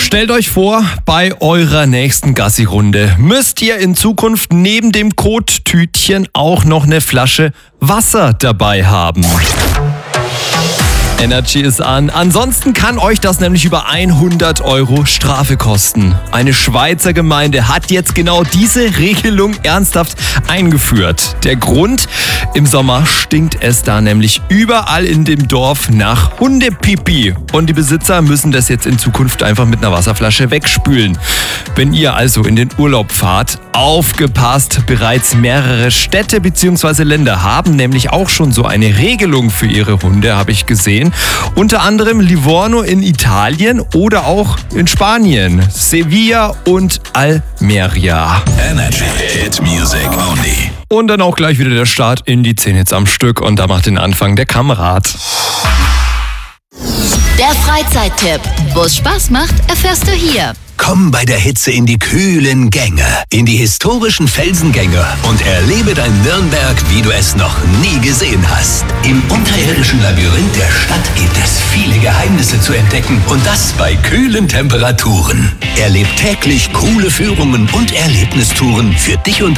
Stellt euch vor, bei eurer nächsten Gassi-Runde müsst ihr in Zukunft neben dem Kottütchen auch noch eine Flasche Wasser dabei haben. Energy ist an. Ansonsten kann euch das nämlich über 100 € Strafe kosten. Eine Schweizer Gemeinde hat jetzt genau diese Regelung ernsthaft eingeführt. Der Grund? Im Sommer stinkt es da nämlich überall in dem Dorf nach Hundepipi. Und die Besitzer müssen das jetzt in Zukunft einfach mit einer Wasserflasche wegspülen. Wenn ihr also in den Urlaub fahrt, aufgepasst! Bereits mehrere Städte bzw. Länder haben nämlich auch schon so eine Regelung für ihre Hunde, habe ich gesehen. Unter anderem Livorno in Italien oder auch in Spanien, Sevilla und Almeria. Energy Hit Music Only. Und dann auch gleich wieder der Start in die 10 Hits am Stück und da macht den Anfang der Kamerad. Der Freizeittipp. Wo es Spaß macht, erfährst du hier. Komm bei der Hitze in die kühlen Gänge, in die historischen Felsengänge und erlebe dein Nürnberg, wie du es noch nie gesehen hast. Im unterirdischen Labyrinth der Stadt gibt es viele Geheimnisse zu entdecken und das bei kühlen Temperaturen. Erlebt täglich coole Führungen und Erlebnistouren für dich und